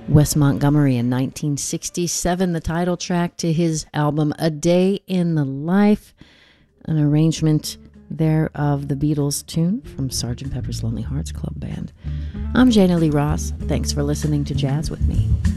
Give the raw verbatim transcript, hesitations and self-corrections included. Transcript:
Wes Montgomery in nineteen sixty-seven, the title track to his album A Day in the Life, an arrangement there of the Beatles tune from Sergeant Pepper's Lonely Hearts Club Band. I'm Jana Lee Ross. Thanks for listening to Jazz with me.